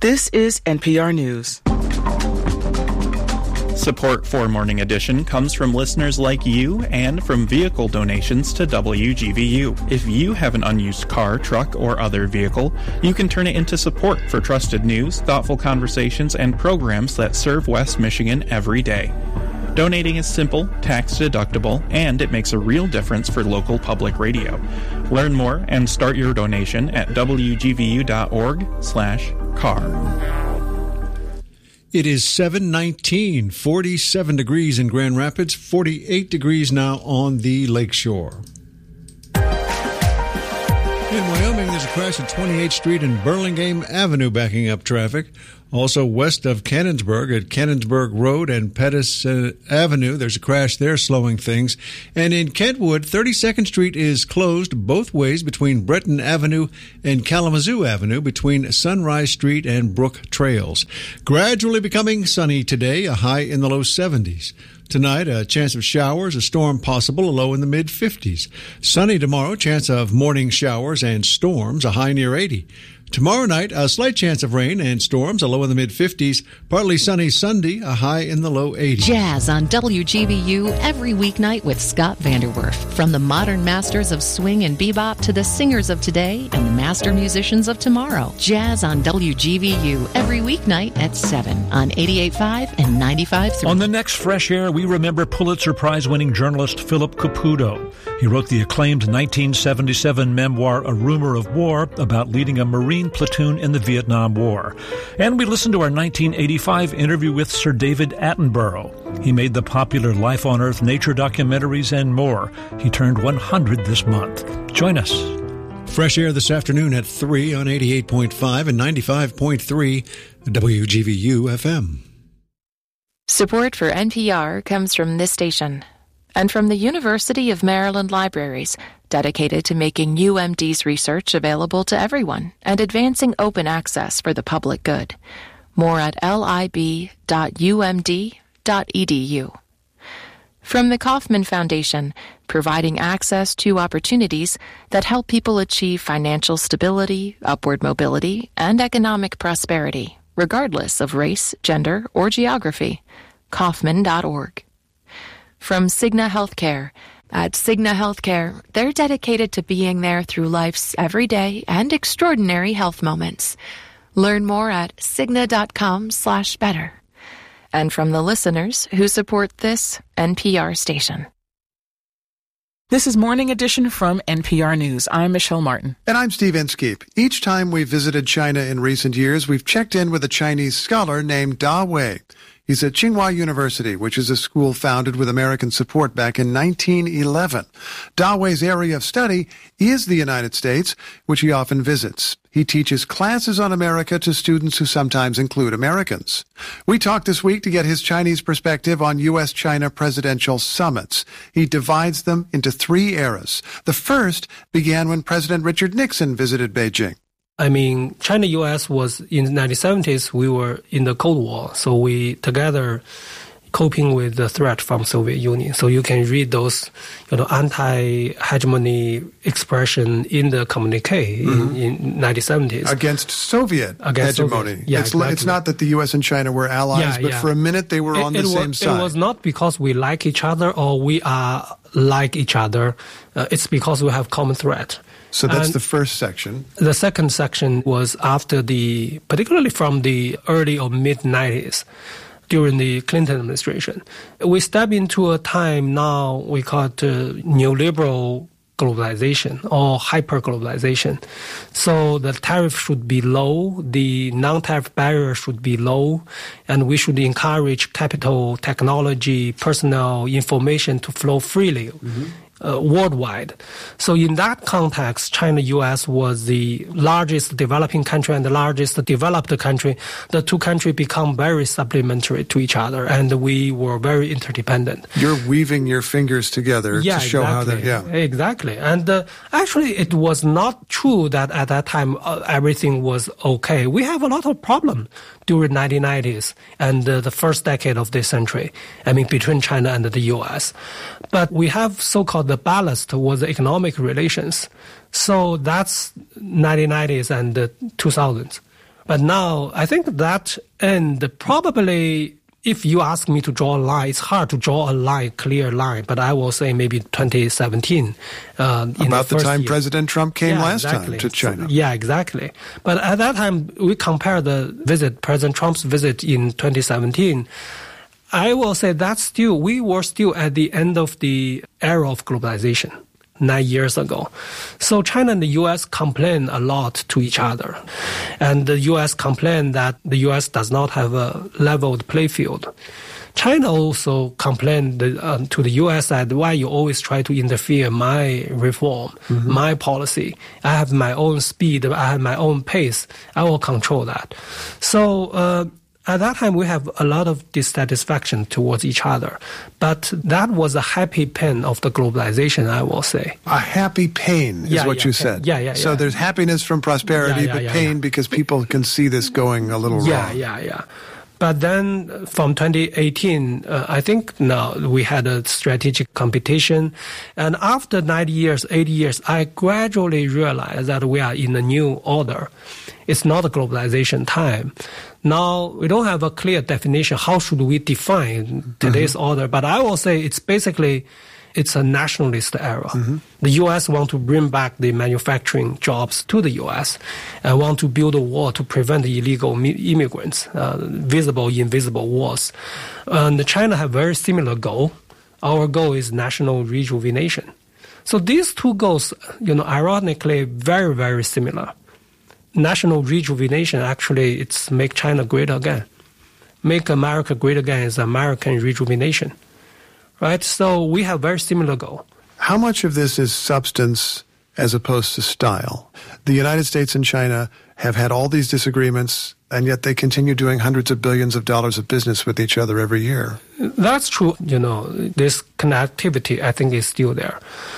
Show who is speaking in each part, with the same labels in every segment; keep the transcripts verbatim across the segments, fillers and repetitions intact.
Speaker 1: This is N P R News.
Speaker 2: Support for Morning Edition comes from listeners like you and from vehicle donations to W G V U. If you have an unused car, truck, or other vehicle, you can turn it into support for trusted news, thoughtful conversations, and programs that serve West Michigan every day. Donating is simple, tax-deductible, and it makes a real difference for local public radio. Learn more and start your donation at w g v u dot org slash car.
Speaker 3: It is seven nineteen, forty-seven degrees in Grand Rapids, forty-eight degrees now on the lakeshore. In Wyoming, there's a crash at twenty-eighth Street and Burlingame Avenue backing up traffic. Also west of Cannonsburg at Cannonsburg Road and Pettis uh, Avenue, there's a crash there slowing things. And in Kentwood, thirty-second Street is closed both ways between Breton Avenue and Kalamazoo Avenue between Sunrise Street and Brook Trails. Gradually becoming sunny today, a high in the low seventies. Tonight, a chance of showers, a storm possible, a low in the mid-fifties. Sunny tomorrow, chance of morning showers and storms, a high near eighty. Tomorrow night, a slight chance of rain and storms, a low in the mid-fifties. Partly sunny Sunday, a high in the low eighties.
Speaker 4: Jazz on W G V U every weeknight with Scott Vanderwerf. From the modern masters of swing and bebop to the singers of today and the master musicians of tomorrow. Jazz on W G V U every weeknight at seven on eighty-eight point five and ninety-five point three.
Speaker 5: On the next Fresh Air, we remember Pulitzer Prize-winning journalist Philip Caputo. He wrote the acclaimed nineteen seventy-seven memoir A Rumor of War about leading a Marine platoon in the Vietnam War. And we listened to our nineteen eighty-five interview with Sir David Attenborough. He made the popular Life on Earth nature documentaries and more. He turned one hundred this month. Join us.
Speaker 3: Fresh Air this afternoon at three on eighty-eight point five and ninety-five point three W G V U F M.
Speaker 6: Support for N P R comes from this station and from the University of Maryland Libraries, dedicated to making U M D's research available to everyone and advancing open access for the public good. More at lib dot u m d dot e d u. From the Kauffman Foundation, providing access to opportunities that help people achieve financial stability, upward mobility, and economic prosperity, regardless of race, gender, or geography. Kauffman dot org. From Cigna Healthcare. At Cigna Healthcare, they're dedicated to being there through life's everyday and extraordinary health moments. Learn more at cigna dot com slash better. And from the listeners who support this N P R station.
Speaker 1: This is Morning Edition from N P R News. I'm Michelle Martin.
Speaker 7: And I'm Steve Inskeep. Each time we've visited China in recent years, we've checked in with a Chinese scholar named Da Wei. He's at Tsinghua University, which is a school founded with American support back in nineteen eleven. Da Wei's area of study is the United States, which he often visits. He teaches classes on America to students who sometimes include Americans. We talked this week to get his Chinese perspective on U S China presidential summits. He divides them into three eras. The first began when President Richard Nixon visited Beijing.
Speaker 8: I mean, China-U S was in the nineteen seventies, we were in the Cold War. So we together coping with the threat from Soviet Union. So you can read those, you know, anti-hegemony expression in the communique mm-hmm. in, in nineteen seventies.
Speaker 7: Against Soviet
Speaker 8: Against
Speaker 7: hegemony.
Speaker 8: Soviet. Yeah,
Speaker 7: it's,
Speaker 8: exactly.
Speaker 7: It's not that the U S and China were allies,
Speaker 8: yeah,
Speaker 7: but
Speaker 8: yeah.
Speaker 7: for a minute they were
Speaker 8: it,
Speaker 7: on the
Speaker 8: it
Speaker 7: same
Speaker 8: was,
Speaker 7: side.
Speaker 8: It was not because we like each other or we are like each other. Uh, it's because we have common threat.
Speaker 7: So that's
Speaker 8: and
Speaker 7: the first section.
Speaker 8: The second section was after the, particularly from the early or mid-nineties, during the Clinton administration. We step into a time now we call it uh, neoliberal globalization or hyper-globalization. So the tariff should be low, the non-tariff barrier should be low, and we should encourage capital, technology, personnel, information to flow freely. Mm-hmm. Uh, worldwide. So in that context, China-U S was the largest developing country and the largest developed country. The two countries become very supplementary to each other, and we were very interdependent.
Speaker 7: You're weaving your fingers together
Speaker 8: yeah,
Speaker 7: to show
Speaker 8: exactly.
Speaker 7: how that, yeah.
Speaker 8: Exactly. And uh, actually, it was not true that at that time uh, everything was okay. We have a lot of problems during nineteen nineties and uh, the first decade of this century, I mean, between China and the U S. But we have so-called the ballast was the economic relations. So that's nineteen nineties and the two thousands. But now, I think that end probably, if you ask me to draw a line, it's hard to draw a line, clear line, but I will say maybe twenty seventeen. Uh,
Speaker 7: About the,
Speaker 8: the
Speaker 7: time
Speaker 8: year.
Speaker 7: President Trump came
Speaker 8: yeah,
Speaker 7: last
Speaker 8: exactly.
Speaker 7: time to China.
Speaker 8: So, yeah, exactly. But at that time, we compare the visit, President Trump's visit in twenty seventeen. I will say that still, we were still at the end of the era of globalization. Nine years ago. So China and the U S complain a lot to each other. And the U S complain that the U S does not have a leveled play field. China also complained uh, to the U S that why you always try to interfere my reform, mm-hmm. my policy. I have my own speed. I have my own pace. I will control that. So, uh, at that time, we have a lot of dissatisfaction towards each other. But that was a happy pain of the globalization, I will say.
Speaker 7: A happy pain is
Speaker 8: yeah,
Speaker 7: what
Speaker 8: yeah,
Speaker 7: you said.
Speaker 8: Yeah, yeah, yeah.
Speaker 7: So there's happiness from prosperity,
Speaker 8: yeah, yeah,
Speaker 7: but
Speaker 8: yeah,
Speaker 7: pain
Speaker 8: yeah.
Speaker 7: because people can see this going a little
Speaker 8: yeah,
Speaker 7: wrong.
Speaker 8: Yeah, yeah, yeah. But then from twenty eighteen, uh, I think now we had a strategic competition. And after ninety years, eighty years, I gradually realized that we are in a new order. It's not a globalization time. Now, we don't have a clear definition. How should we define today's mm-hmm. order? But I will say it's basically, it's a nationalist era. Mm-hmm. The U S want to bring back the manufacturing jobs to the U S and want to build a wall to prevent illegal immigrants, uh, visible, invisible walls. And China have very similar goal. Our goal is national rejuvenation. So these two goals, you know, ironically, very, very similar. National rejuvenation, actually, it's make China great again. Make America great again is American rejuvenation. Right? So we have very similar goal.
Speaker 7: How much of this is substance as opposed to style? The United States and China have had all these disagreements, and yet they continue doing hundreds of billions of dollars of business with each other every year.
Speaker 8: That's true. You know, this connectivity, I think, is still there.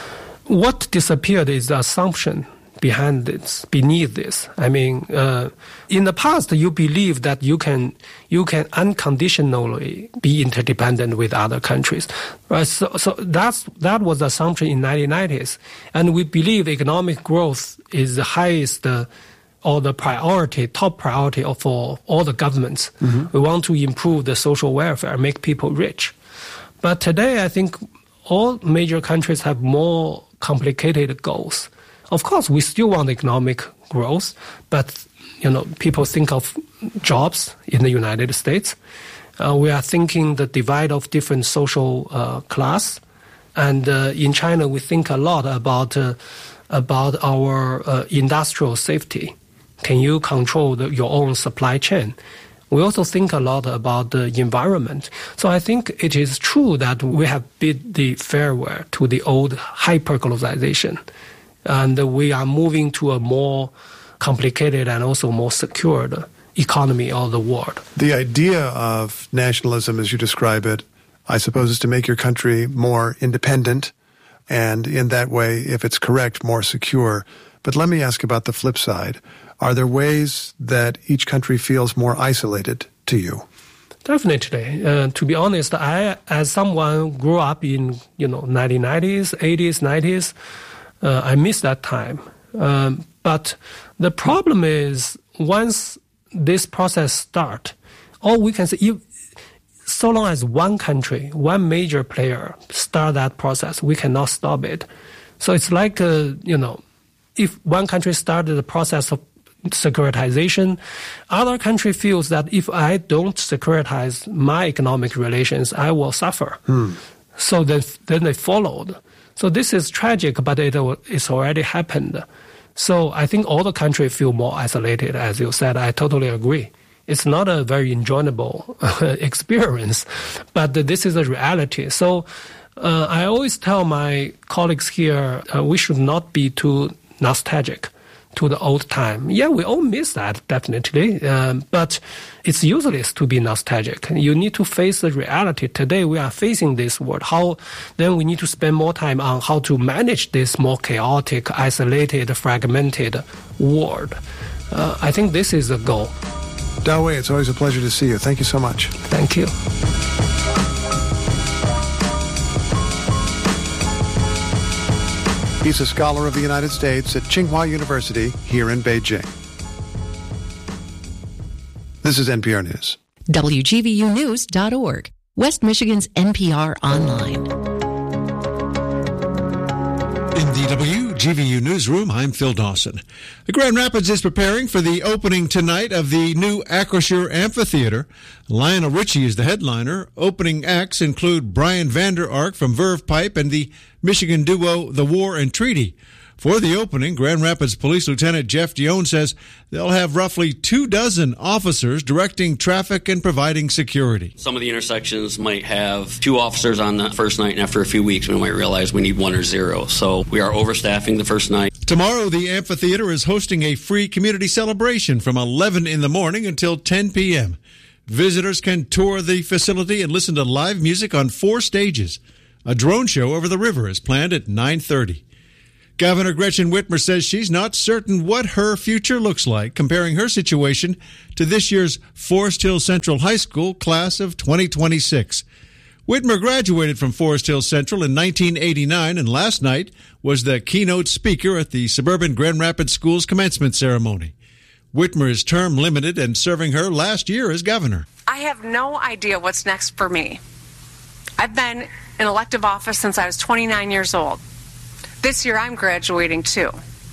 Speaker 8: What disappeared is the assumption behind this, beneath this. I mean, uh, in the past, you believe that you can you can unconditionally be interdependent with other countries, right? So, so that's that was the assumption in nineteen nineties, and we believe economic growth is the highest uh, or the priority, top priority for all the governments. Mm-hmm. We want to improve the social welfare, make people rich. But today, I think all major countries have more complicated goals. Of course, we still want economic growth, but you know, people think of jobs in the United States. Uh, we are thinking the divide of different social uh, class, and uh, in China, we think a lot about uh, about our uh, industrial safety. Can you control the, your own supply chain? We also think a lot about the environment. So I think it is true that we have bid the farewell to the old hyper-globalization. And we are moving to a more complicated and also more secured economy of the world.
Speaker 7: The idea of nationalism, as you describe it, I suppose, is to make your country more independent and in that way, if it's correct, more secure. But let me ask about the flip side. Are there ways that each country feels more isolated to you?
Speaker 8: Definitely. Uh, to be honest, I, as someone who grew up in, you know, nineteen nineties, eighties, nineties, Uh, I miss that time. Um, but the problem is once this process starts, all we can say, if, so long as one country, one major player start that process, we cannot stop it. So it's like, uh, you know, if one country started the process of securitization, other country feels that if I don't securitize my economic relations, I will suffer. Hmm. So then, then they followed. So this is tragic, but it it's already happened. So I think all the countries feel more isolated, as you said. I totally agree. It's not a very enjoyable experience, but this is a reality. So uh, I always tell my colleagues here, uh, we should not be too nostalgic to the old time. Yeah, we all miss that, definitely. Um, but it's useless to be nostalgic. You need to face the reality. Today we are facing this world. How then we need to spend more time on how to manage this more chaotic, isolated, fragmented world. Uh, I think this is the goal.
Speaker 7: Da Wei, it's always a pleasure to see you. Thank you so much.
Speaker 8: Thank you.
Speaker 7: He's a scholar of the United States at Tsinghua University here in Beijing. This is N P R News.
Speaker 4: W G V U news dot org, West Michigan's N P R Online.
Speaker 3: In the W G V U newsroom, I'm Phil Dawson. The Grand Rapids is preparing for the opening tonight of the new Acrisure Amphitheater. Lionel Richie is the headliner. Opening acts include Brian Vander Ark from Verve Pipe and the Michigan duo The War and Treaty. For the opening, Grand Rapids Police Lieutenant Jeff Dione says they'll have roughly two dozen officers directing traffic and providing security.
Speaker 9: Some of the intersections might have two officers on the first night, and after a few weeks, we might realize we need one or zero. So we are overstaffing the first night.
Speaker 3: Tomorrow, the amphitheater is hosting a free community celebration from eleven in the morning until ten p.m. Visitors can tour the facility and listen to live music on four stages. A drone show over the river is planned at nine thirty. Governor Gretchen Whitmer says she's not certain what her future looks like, comparing her situation to this year's Forest Hill Central High School class of twenty twenty-six. Whitmer graduated from Forest Hill Central in nineteen eighty-nine and last night was the keynote speaker at the suburban Grand Rapids School's commencement ceremony. Whitmer is term limited and serving her last year as governor.
Speaker 10: I have no idea what's next for me. I've been in elective office since I was twenty-nine years old. This year, I'm graduating, too.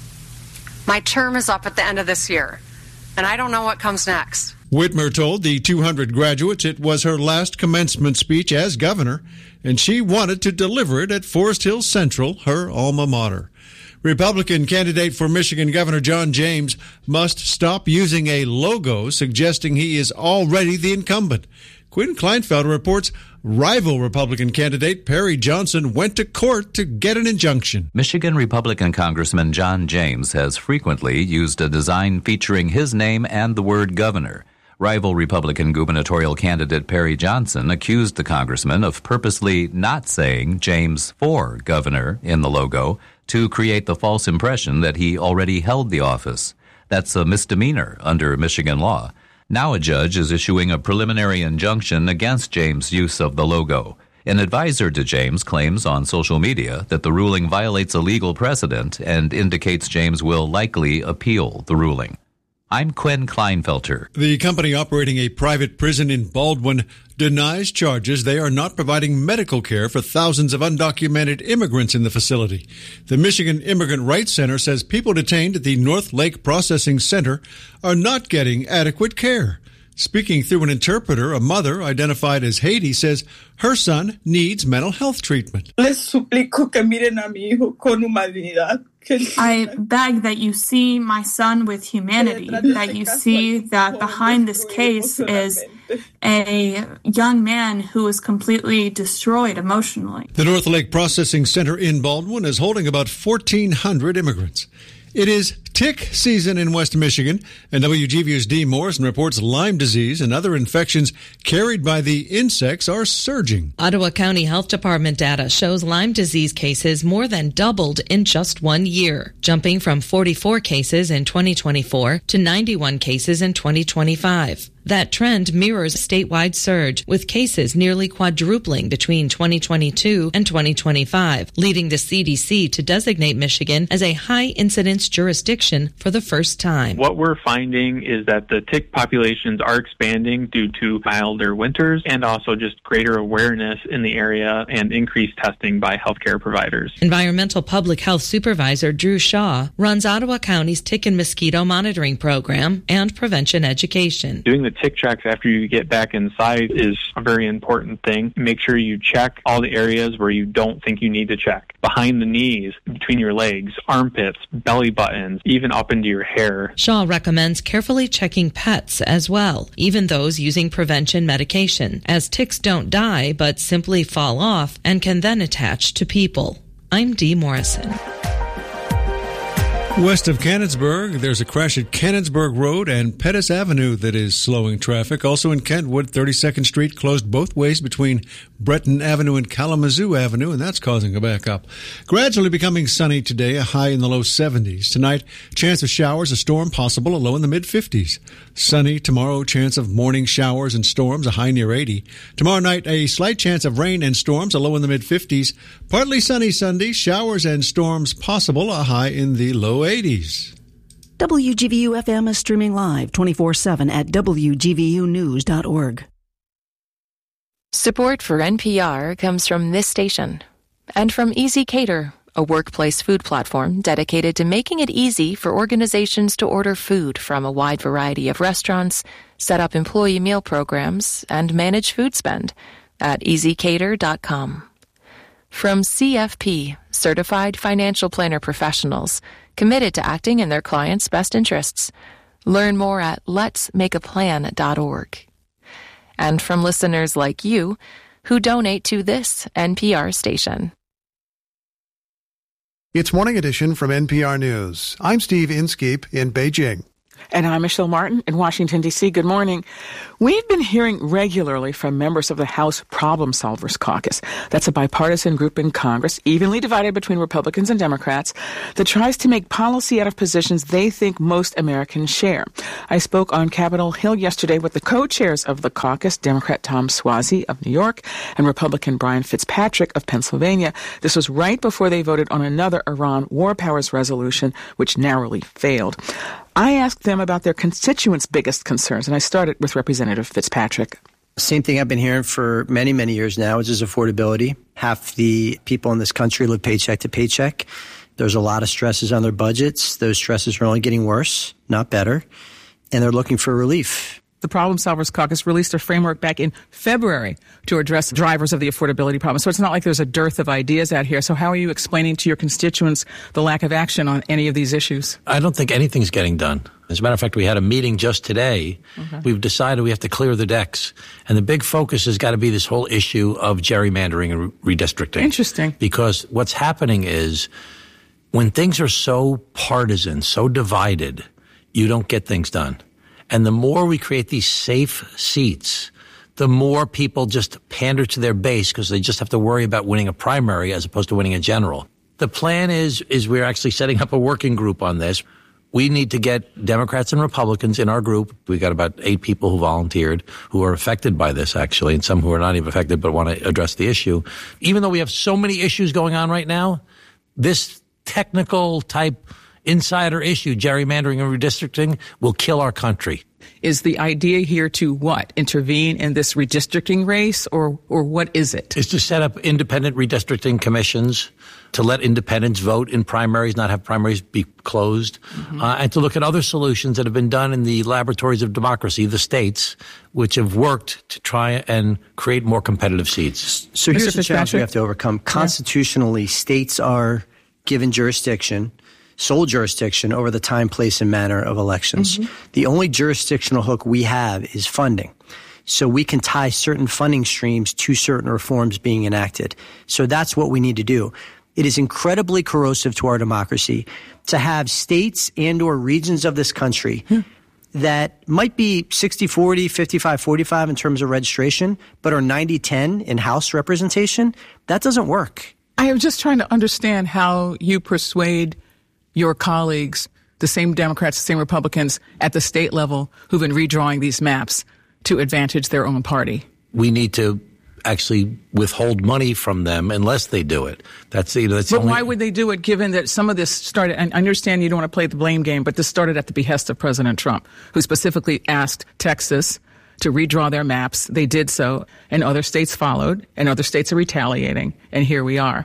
Speaker 10: My term is up at the end of this year, and I don't know what comes next.
Speaker 3: Whitmer told the two hundred graduates it was her last commencement speech as governor, and she wanted to deliver it at Forest Hill Central, her alma mater. Republican candidate for Michigan Governor John James must stop using a logo suggesting he is already the incumbent. Quinn Kleinfelder reports rival Republican candidate Perry Johnson went to court to get an injunction.
Speaker 11: Michigan Republican Congressman John James has frequently used a design featuring his name and the word governor. Rival Republican gubernatorial candidate Perry Johnson accused the congressman of purposely not saying James for governor in the logo to create the false impression that he already held the office. That's a misdemeanor under Michigan law. Now a judge is issuing a preliminary injunction against James' use of the logo. An advisor to James claims on social media that the ruling violates a legal precedent and indicates James will likely appeal the ruling. I'm Quinn Kleinfelter.
Speaker 3: The company operating a private prison in Baldwin denies charges they are not providing medical care for thousands of undocumented immigrants in the facility. The Michigan Immigrant Rights Center says people detained at the North Lake Processing Center are not getting adequate care. Speaking through an interpreter, a mother identified as Haiti says her son needs mental health treatment.
Speaker 12: Les suplico que miren a mi hijo con humanidad.
Speaker 13: I beg that you see my son with humanity, that you see that behind this case is a young man who is completely destroyed emotionally.
Speaker 3: The North Lake Processing Center in Baldwin is holding about fourteen hundred immigrants. It is tick season in West Michigan, and W G V U's Dee Morrison reports Lyme disease and other infections carried by the insects are surging.
Speaker 14: Ottawa County Health Department data shows Lyme disease cases more than doubled in just one year, jumping from forty-four cases in twenty twenty-four to ninety-one cases in twenty twenty-five. That trend mirrors a statewide surge, with cases nearly quadrupling between twenty twenty-two and twenty twenty-five, leading the C D C to designate Michigan as a high-incidence jurisdiction for the first time.
Speaker 15: What we're finding is that the tick populations are expanding due to milder winters and also just greater awareness in the area and increased testing by healthcare providers.
Speaker 14: Environmental Public Health Supervisor Drew Shaw runs Ottawa County's Tick and Mosquito Monitoring Program and Prevention Education.
Speaker 15: Doing the tick checks after you get back inside is a very important thing. Make sure you check all the areas where you don't think you need to check. Behind the knees, between your legs, armpits, belly buttons, even up into your hair.
Speaker 14: Shaw recommends carefully checking pets as well, even those using prevention medication, as ticks don't die but simply fall off and can then attach to people. I'm Dee Morrison.
Speaker 3: West of Cannonsburg, there's a crash at Cannonsburg Road and Pettis Avenue that is slowing traffic. Also in Kentwood, thirty-second Street closed both ways between Breton Avenue and Kalamazoo Avenue, and that's causing a backup. Gradually becoming sunny today, a high in the low seventies. Tonight, chance of showers, a storm possible, a low in the mid-fifties. Sunny tomorrow, chance of morning showers and storms, a high near eighty. Tomorrow night, a slight chance of rain and storms, a low in the mid-fifties. Partly sunny Sunday, showers and storms possible, a high in the low eighties.
Speaker 16: W G V U F M is streaming live twenty-four seven at W G V U news dot org.
Speaker 6: Support for N P R comes from this station and from Easy Cater, a workplace food platform dedicated to making it easy for organizations to order food from a wide variety of restaurants, set up employee meal programs, and manage food spend at easy cater dot com. From C F P, Certified Financial Planner Professionals, committed to acting in their clients' best interests. Learn more at lets make a plan dot org. And from listeners like you who donate to this N P R station.
Speaker 7: It's Morning Edition from N P R News. I'm Steve Inskeep in Beijing.
Speaker 1: And I'm Michelle Martin in Washington, D C. Good morning. We've been hearing regularly from members of the House Problem Solvers Caucus. That's a bipartisan group in Congress, evenly divided between Republicans and Democrats, that tries to make policy out of positions they think most Americans share. I spoke on Capitol Hill yesterday with the co-chairs of the caucus, Democrat Tom Suozzi of New York and Republican Brian Fitzpatrick of Pennsylvania. This was right before they voted on another Iran war powers resolution, which narrowly failed. I asked them about their constituents' biggest concerns, and I started with Representative Fitzpatrick.
Speaker 17: Same thing I've been hearing for many, many years now, which is affordability. Half the people in this country live paycheck to paycheck. There's a lot of stresses on their budgets. Those stresses are only getting worse, not better, and they're looking for relief.
Speaker 1: The Problem Solvers Caucus released a framework back in February to address drivers of the affordability problem. So it's not like there's a dearth of ideas out here. So how are you explaining to your constituents the lack of action on any of these issues?
Speaker 18: I don't think anything's getting done. As a matter of fact, we had a meeting just today. Okay. We've decided we have to clear the decks. And the big focus has got to be this whole issue of gerrymandering and redistricting.
Speaker 1: Interesting.
Speaker 18: Because what's happening is when things are so partisan, so divided, you don't get things done. And the more we create these safe seats, the more people just pander to their base because they just have to worry about winning a primary as opposed to winning a general. The plan is, is we're actually setting up a working group on this. We need to get Democrats and Republicans in our group. We got about eight people who volunteered who are affected by this, actually, and some who are not even affected but want to address the issue. Even though we have so many issues going on right now, this technical type insider issue, gerrymandering and redistricting, will kill our country.
Speaker 1: Is the idea here to what? Intervene in this redistricting race, or or what is it?
Speaker 18: Is to set up independent redistricting commissions, to let independents vote in primaries, not have primaries be closed, mm-hmm. uh, and to look at other solutions that have been done in the laboratories of democracy, the states, which have worked to try and create more competitive seats.
Speaker 17: So here's the challenge we have to overcome. Constitutionally, yeah. states are given jurisdiction, sole jurisdiction over the time, place, and manner of elections. Mm-hmm. The only jurisdictional hook we have is funding. So we can tie certain funding streams to certain reforms being enacted. So that's what we need to do. It is incredibly corrosive to our democracy to have states and or regions of this country hmm. that might be sixty forty, fifty-five forty-five in terms of registration, but are ninety ten in House representation. That doesn't work.
Speaker 1: I am just trying to understand how you persuade your colleagues, the same Democrats, the same Republicans at the state level who've been redrawing these maps to advantage their own party.
Speaker 18: We need to actually withhold money from them unless they do it. That's, you know, that's
Speaker 1: But
Speaker 18: only...
Speaker 1: why would they do it given that some of this started, and I understand you don't want to play the blame game, but this started at the behest of President Trump, who specifically asked Texas to redraw their maps. They did so, and other states followed, and other states are retaliating, and here we are.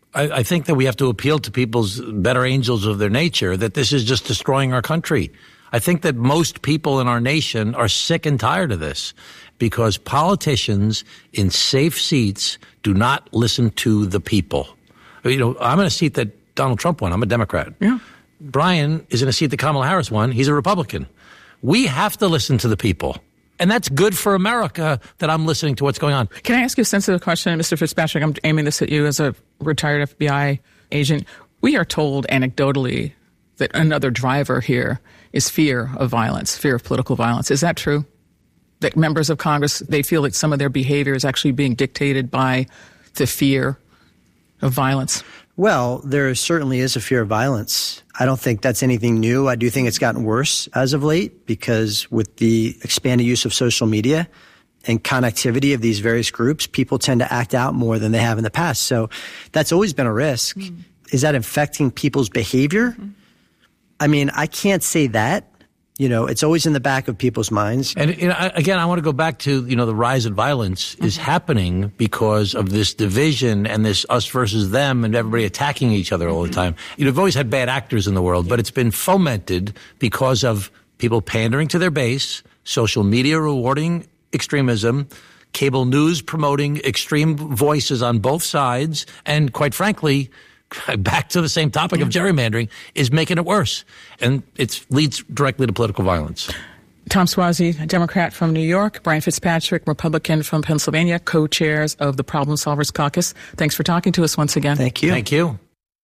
Speaker 18: I think that we have to appeal to people's better angels of their nature, that this is just destroying our country. I think that most people in our nation are sick and tired of this because politicians in safe seats do not listen to the people. You know, I'm in a seat that Donald Trump won. I'm a Democrat.
Speaker 1: Yeah.
Speaker 18: Brian is in a seat that Kamala Harris won. He's a Republican. We have to listen to the people. And that's good for America that I'm listening to what's going on.
Speaker 1: Can I ask you a sensitive question, Mister Fitzpatrick? I'm aiming this at you as a retired F B I agent. We are told anecdotally that another driver here is fear of violence, fear of political violence. Is that true? That members of Congress, they feel that some of their behavior is actually being dictated by the fear of violence?
Speaker 17: Well, there certainly is a fear of violence. I don't think that's anything new. I do think it's gotten worse as of late because with the expanded use of social media and connectivity of these various groups, people tend to act out more than they have in the past. So that's always been a risk. Mm. Is that affecting people's behavior? Mm. I mean, I can't say that. You know, it's always in the back of people's minds.
Speaker 18: And you know, again, I want to go back to, you know, the rise in violence is happening because of this division and this us versus them and everybody attacking each other all the time. You know, we've always had bad actors in the world, but it's been fomented because of people pandering to their base, social media rewarding extremism, cable news promoting extreme voices on both sides, and quite frankly, back to the same topic of gerrymandering, is making it worse. And it leads directly to political violence.
Speaker 1: Tom Suozzi, a Democrat from New York, Brian Fitzpatrick, Republican from Pennsylvania, co-chairs of the Problem Solvers Caucus. Thanks for talking to us once again.
Speaker 17: Thank you.
Speaker 18: Thank you.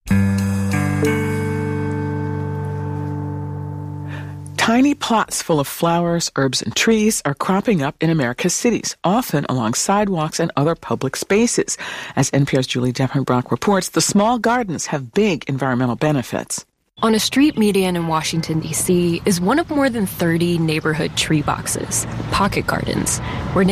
Speaker 1: Tiny plots full of flowers, herbs, and trees are cropping up in America's cities, often along sidewalks and other public spaces. As N P R's Julie Depenbrock reports, the small gardens have big environmental benefits.
Speaker 19: On a street median in Washington, D C is one of more than thirty neighborhood tree boxes, pocket gardens, where